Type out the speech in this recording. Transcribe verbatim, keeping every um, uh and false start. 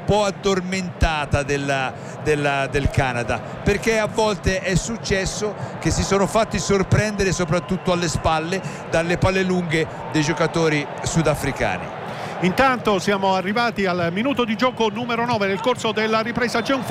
po' addormentata della, della, del Canada, perché a volte è successo che si sono fatti sorprendere soprattutto alle spalle dalle palle lunghe dei giocatori sudafricani. Intanto siamo arrivati al minuto di gioco numero nove nel corso della ripresa. C'è un